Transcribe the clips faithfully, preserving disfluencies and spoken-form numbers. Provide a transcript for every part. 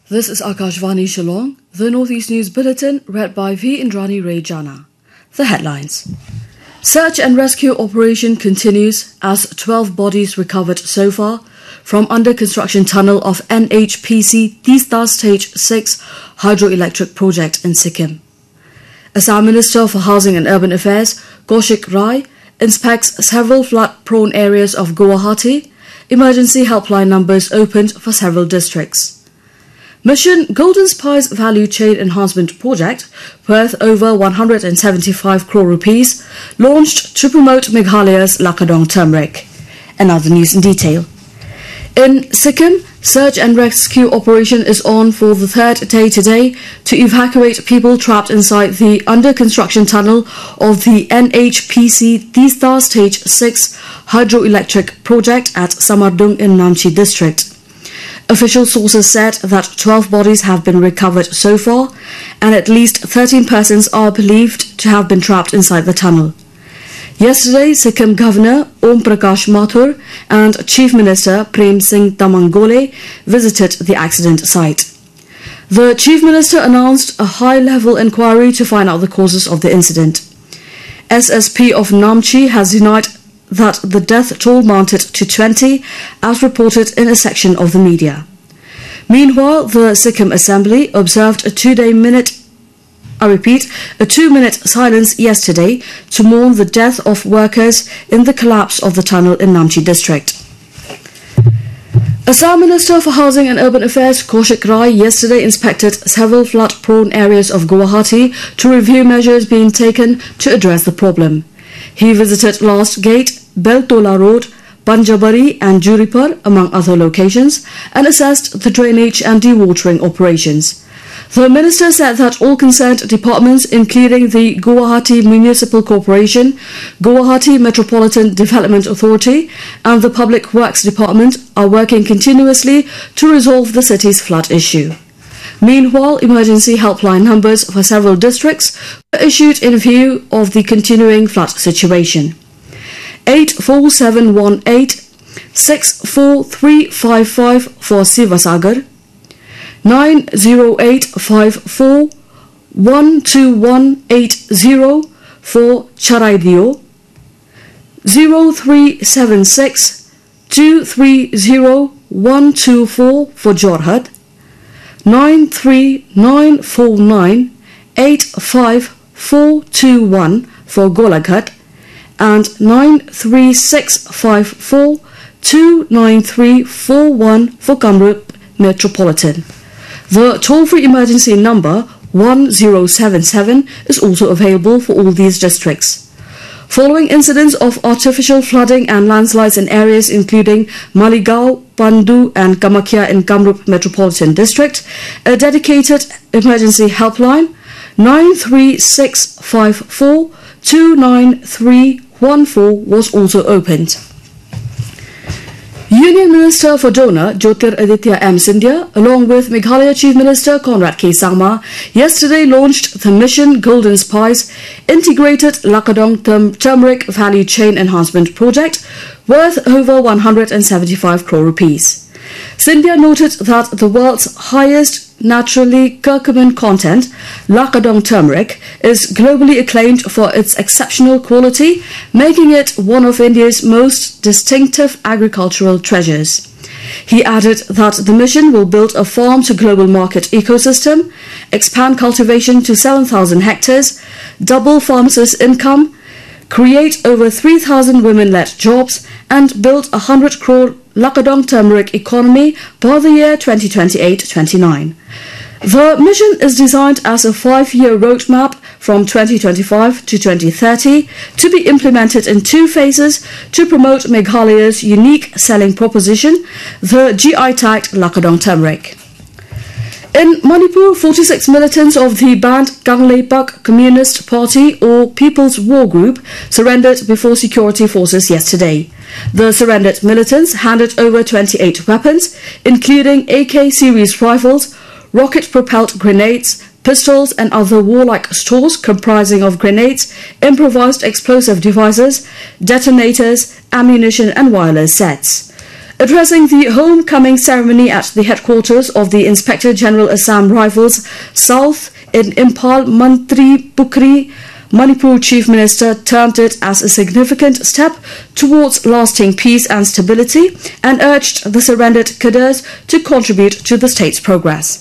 This is Akashvani Shillong, the Northeast News Bulletin, read by V. Indrani Rejana. The headlines. Search and rescue operation continues as twelve bodies recovered so far from under-construction tunnel of N H P C Teesta Stage six hydroelectric project in Sikkim. Assam Minister for Housing and Urban Affairs, Kaushik Rai, inspects several flood-prone areas of Guwahati. Emergency helpline numbers opened for several districts. Mission Golden Spice Value Chain Enhancement Project, worth over one hundred seventy-five crore rupees, launched to promote Meghalaya's Lakadong turmeric. Another news in detail. In Sikkim, search and rescue operation is on for the third day today to evacuate people trapped inside the under-construction tunnel of the N H P C Teesta Stage six hydroelectric project at Samardung in Namchi district. Official sources said that twelve bodies have been recovered so far, and at least thirteen persons are believed to have been trapped inside the tunnel. Yesterday, Sikkim Governor Om Prakash Mathur and Chief Minister Prem Singh Tamangole visited the accident site. The Chief Minister announced a high-level inquiry to find out the causes of the incident. S S P of Namchi has denied that the death toll mounted to twenty, as reported in a section of the media. Meanwhile, the Sikkim Assembly observed a two-day minute, I repeat, a two-minute silence yesterday to mourn the death of workers in the collapse of the tunnel in Namchi district. Assam Minister for Housing and Urban Affairs Kaushik Rai yesterday inspected several flood-prone areas of Guwahati to review measures being taken to address the problem. He visited Last Gate, Beltola Road, Panjabari and Juripur, among other locations, and assessed the drainage and dewatering operations. The minister said that all concerned departments, including the Guwahati Municipal Corporation, Guwahati Metropolitan Development Authority, and the Public Works Department, are working continuously to resolve the city's flood issue. Meanwhile, emergency helpline numbers for several districts were issued in view of the continuing flood situation. eight four seven one eight, six four three five five for Sivasagar, nine zero eight five four, one two one eight zero for Charaidio, zero three seven six, two three zero one two four for Jorhat, nine three nine four nine, eight five four two one for Golaghat, and nine three six five four, two nine three four one for Kamrup Metropolitan. The toll-free emergency number one zero seven seven is also available for all these districts. Following incidents of artificial flooding and landslides in areas including Maligaon, Pandu and Kamakya in Kamrup Metropolitan District, a dedicated emergency helpline nine three six five four, two nine three one four was also opened. Union Minister for Donor Jyotir Aditya M. Scindia, along with Meghalaya Chief Minister Conrad K. Sangma, yesterday launched the Mission Golden Spice Integrated Lakadong Turmeric Value Chain Enhancement Project, worth over one hundred seventy-five crore rupees. Scindia noted that the world's highest naturally curcumin content, Lakadong turmeric, is globally acclaimed for its exceptional quality, making it one of India's most distinctive agricultural treasures. He added that the mission will build a farm-to-global market ecosystem, expand cultivation to seven thousand hectares, double farmers' income, create over three thousand women-led jobs, and build a one hundred crore Lakadong turmeric economy by the year twenty twenty-eight twenty-nine. The mission is designed as a five-year roadmap from twenty twenty-five to twenty thirty to be implemented in two phases to promote Meghalaya's unique selling proposition, the G I-tagged Lakadong turmeric. In Manipur, forty-six militants of the banned Kangleipak Communist Party or People's War Group surrendered before security forces yesterday. The surrendered militants handed over twenty-eight weapons, including A K series rifles, rocket-propelled grenades, pistols and other warlike stores comprising of grenades, improvised explosive devices, detonators, ammunition and wireless sets. Addressing the homecoming ceremony at the headquarters of the Inspector General Assam Rifles South in Imphal, Mantri Pukri, Manipur Chief Minister termed it as a significant step towards lasting peace and stability and urged the surrendered cadres to contribute to the state's progress.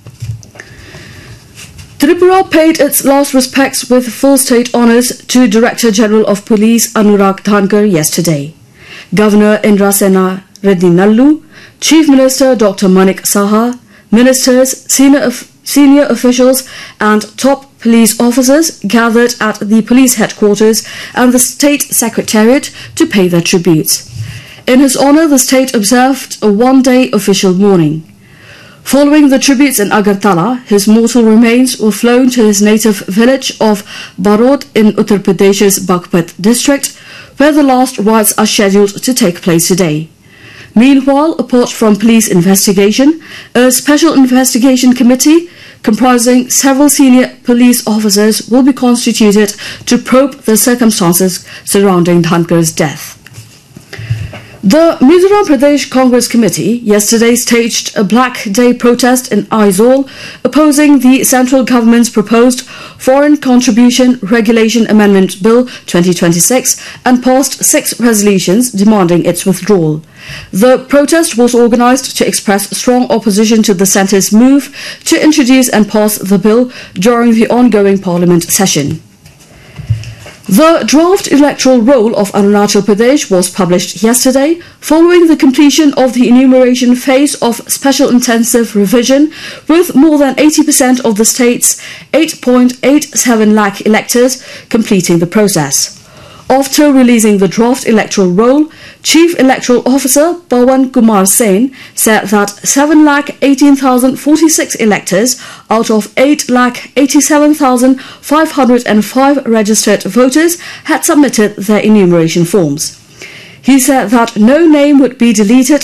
Tripura paid its last respects with full state honours to Director General of Police Anurag Dhankar yesterday. Governor Indra Sena Reddy Nallu, Chief Minister Doctor Manik Saha, ministers, senior, senior officials and top police officers gathered at the police headquarters and the state secretariat to pay their tributes. In his honour, the state observed a one-day official mourning. Following the tributes in Agartala, his mortal remains were flown to his native village of Barod in Uttar Pradesh's Baghpat district, where the last rites are scheduled to take place today. Meanwhile, apart from police investigation, a special investigation committee comprising several senior police officers will be constituted to probe the circumstances surrounding Dhankar's death. The Mizoram Pradesh Congress Committee yesterday staged a Black Day protest in Aizawl opposing the central government's proposed Foreign Contribution Regulation Amendment Bill twenty twenty-six and passed six resolutions demanding its withdrawal. The protest was organised to express strong opposition to the centre's move to introduce and pass the bill during the ongoing parliament session. The draft electoral roll of Arunachal Pradesh was published yesterday following the completion of the enumeration phase of special intensive revision, with more than eighty percent of the state's eight point eight seven lakh electors completing the process. After releasing the draft electoral roll, Chief Electoral Officer Pawan Kumar Sen said that seven lakh eighteen thousand forty-six electors out of eight lakh eighty-seven thousand five hundred five registered voters had submitted their enumeration forms. He said that no name would be deleted